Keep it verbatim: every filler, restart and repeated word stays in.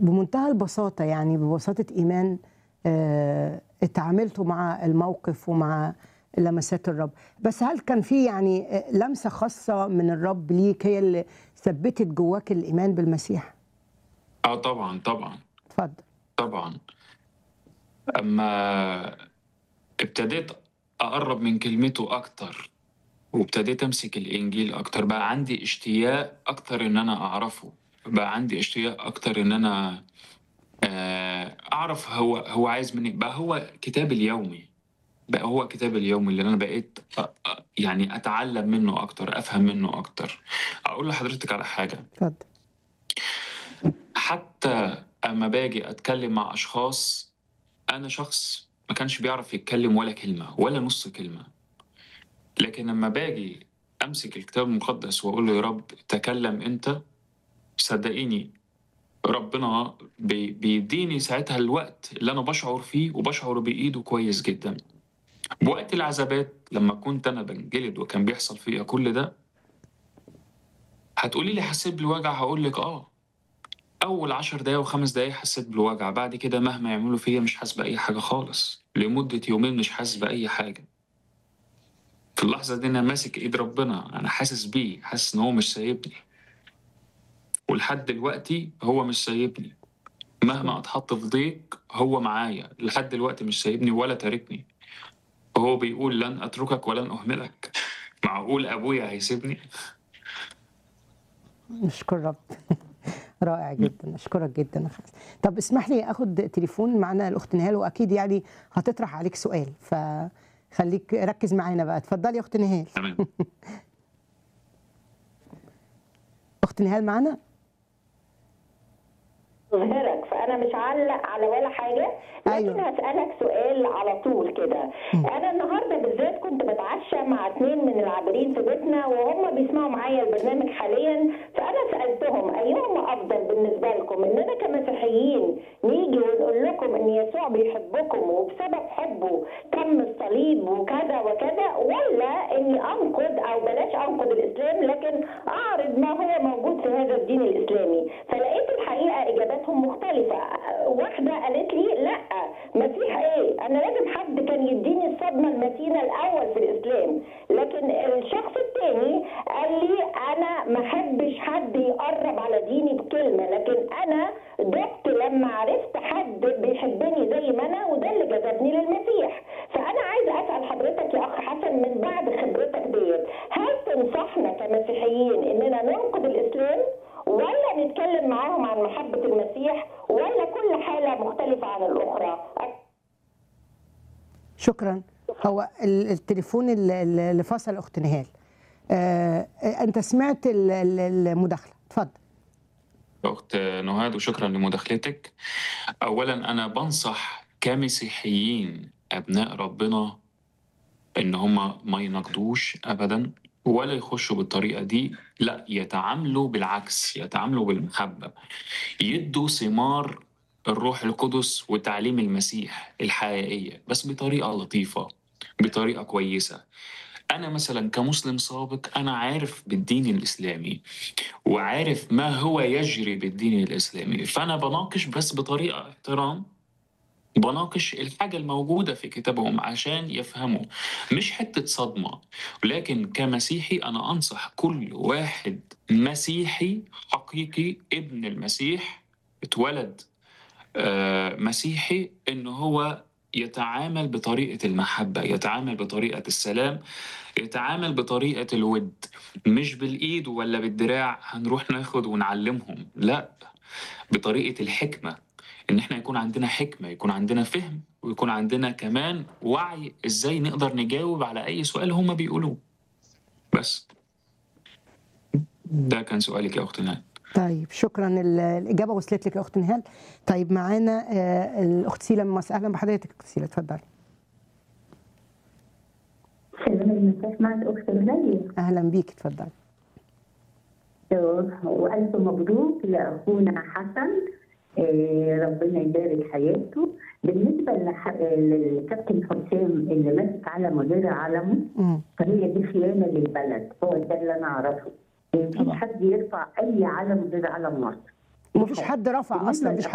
بمنتهى البساطة، يعني ببساطة إيمان آآ اتعاملتوا مع الموقف ومع لمسات الرب. بس هل كان في يعني آآ لمسة خاصة من الرب ليك هي اللي ثبّتت جواك الإيمان بالمسيح؟ آه طبعًا، طبعًا، اتفضل. طبعًا. أمّا ابتديت أقرّب من كلمته أكتر، وابتديت أمسك الإنجيل أكتر، بقى عندي اشتياق أكتر إن أنا أعرفه، بقى عندي اشتياق أكتر إن أنا آآ أعرف هو هو عايز منّي، بقى هو كتابي اليومي، بقى هو كتابي اليومي اللي أنا بقيت أ أ يعني أتعلّم منّه أكتر، أفهم منّه أكتر. أقول لحضرتِك على حاجة، اتفضل. حتى أمّا باجي أتكلّم مع أشخاص، أنا شخص ما كانش بيعرف يتكلّم ولا كلمة، ولا نُص كلمة، لكن لمّا باجي أمسك الكتاب المقدّس وأقول له: "يا رب تكلّم أنت." صدّقيني ربنا بي بيدّيني ساعتها الوقت اللي أنا باشعُر فيه وباشعُر بإيده كويس جدًا. بوقت العذابات لمّا كنت أنا بانجلد وكان بيحصل فيّا كل ده، هتقولي لي حسّيت بالوجع، هاقول لِك آه. أول عشر دقايق وخمس دقايق حسّيت بالوجع، بعد كده مهما يعملوا فيّا مش حاسس بأي حاجة خالص، لمدة يومين مش حاسس بأي حاجة. في اللحظة دي أنا ماسك إيد ربنا، أنا حاسس بيه، حاسس إن هو مش سايبني، ولحد دلوقتي هو مش سايبني، مهما أشكرك. أتحط في ضيق هو معايا، لحد دلوقتي مش سايبني ولا تاركني، وهو بيقول: "لن أتركك ولن أهملك." معقول أبويا هيسيبني؟ نشكر رب. رائع جدًا، أشكرك جدًا يا خالد. طب اسمح لي آخد تليفون، معانا الأخت نهال وأكيد يعني هتطرح عليك سؤال، فخلّيك ركّز معانا بقى. اتفضلي يا أخت نهال. تمام. أخت نهال معانا؟ ظهرك، فأنا مش هاعلّق على ولا حاجة، لكن أيوه. هاسألك سؤال على طول كده. إمم. أنا النهارده بالذات كنت باتعشى مع اتنين من العابرين في بيتنا وهُم بيسمعوا معايا البرنامج حاليًا، فأنا سألتهم أيهما أفضل بالنسبة لكم، إننا كمسيحيين نيجي ونقول لكم إن يسوع بيحبكم وبسبب حبه تم الصليب وكذا وكذا، والّا إني أنقد أو بلاش أنقد الإسلام لكن أعرض ما هو موجود في هذا الدين الإسلامي؟ فلقيت الحقيقة إجاباتهم مختلفة. واحدة قالت لي لأ، مسيح إيه؟ أنا لازم حد كان يديني الصدمة المتينة الأول في الإسلام، لكن الشخص التاني قال لي أنا ما أحبش حد يقرب على ديني بكلمة، لكن أنا دقت لما عرفت حد بيحبني زي ما أنا، وده اللي جذبني للمسيح. فأنا عايزة أسأل حضرتك يا أخ حسن من بعد خبرتك ديت، هل تنصحنا كمسيحيين إننا ننقد الإسلام ولا نتكلم معاهم عن محبة المسيح، ولا كل حالة مختلفة عن الأخرى؟ شكرًا. هو ال التليفون ال ال اللي فصل أخت نهال. آآ أنت سمعت ال ال المداخلة، اتفضل. أخت نُهاد وشكرًا لمداخلتِك. أولًا أنا بانصح كمسيحيين أبناء ربنا إن هم ما يناقضوش أبدًا ولا يخشوا بالطريقة دي، لأ يتعاملوا بالعكس، يتعاملوا بالمحبة، يدّوا ثمار الروح القدس وتعليم المسيح الحقيقية، بس بطريقة لطيفة، بطريقة كويسة. أنا مثلًا كمسلم سابق أنا عارف بالدين الإسلامي، وعارف ما هو يجري بالدين الإسلامي، فأنا باناقش بس بطريقة احترام، باناقش الحاجة الموجودة في كتابهم عشان يفهموا، مش حتّة صدمة، ولكن كمسيحي أنا أنصح كل واحد مسيحي حقيقي ابن المسيح اتولد آآ مسيحي إن هو يتعامل بطريقة المحبة، يتعامل بطريقة السلام، يتعامل بطريقة الوِد، مش بالإيد ولا بالدراع هنروح ناخد ونعلّمهم، لأ، بطريقة الحكمة، إن إحنا يكون عندنا حكمة، يكون عندنا فِهم، ويكون عندنا كمان وعي إزاي نقدر نجاوب على أي سؤال هُم بيقولوه، بس. ده كان سؤالِك يا أخت نهاد. طيب شكرًا، ال الإجابة وصلت لِك يا أخت نهال. طيب معانا آآ الأخت سيلا من مصر. أهلًا بحضرتك يا أخت سيلا، اتفضلي. سلام المسيح معك أخت غالية. أهلًا بيكِ، اتفضلي. وألف مبروك لأخونا حسن، آه، ربنا يبارك حياته. بالنسبة لح... للكابتن حسام اللي ماسك علم غير علمه، إمم. فهي دي خيانة للبلد، هو ده اللي أنا أعرفه. مفيش طبعًا. حد يرفع أي علم غير علم مصر. وما فيش حد رفع أصلًا، بالنسبة ما فيش